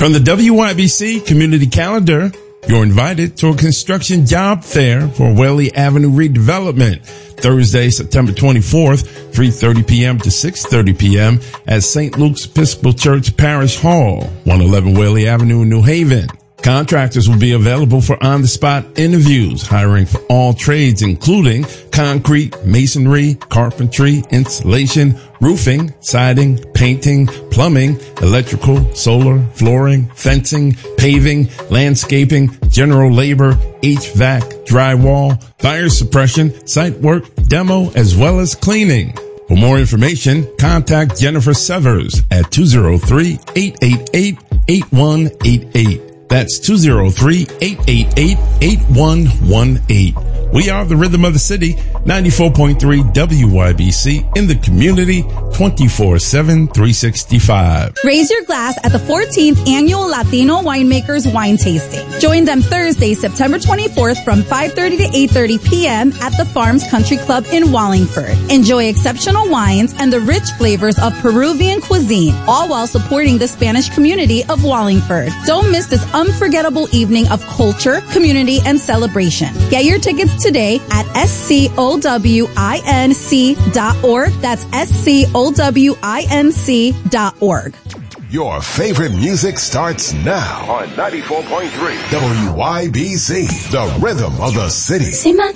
From the WYBC Community Calendar, you're invited to a construction job fair for Whaley Avenue redevelopment. Thursday, September 24th, 3:30 p.m. to 6:30 p.m. at St. Luke's Episcopal Church Parish Hall, 111 Whaley Avenue in New Haven. Contractors will be available for on-the-spot interviews, hiring for all trades, including concrete, masonry, carpentry, insulation, roofing, siding, painting, plumbing, electrical, solar, flooring, fencing, paving, landscaping, general labor, HVAC, drywall, fire suppression, site work, demo, as well as cleaning. For more information, contact Jennifer Severs at 203-888-8188. That's 203-888-8118. We are the Rhythm of the City, 94.3 WYBC in the community, 24/7, 365. Raise your glass at the 14th Annual Latino Winemakers Wine Tasting. Join them Thursday, September 24th from 5:30 to 8:30 p.m. at the Farms Country Club in Wallingford. Enjoy exceptional wines and the rich flavors of Peruvian cuisine, all while supporting the Spanish community of Wallingford. Don't miss this unforgettable evening of culture, community, and celebration. Get your tickets today at scowinc.org. That's scowinc.org. Your favorite music starts now on 94.3 WYBC, the Rhythm of the City.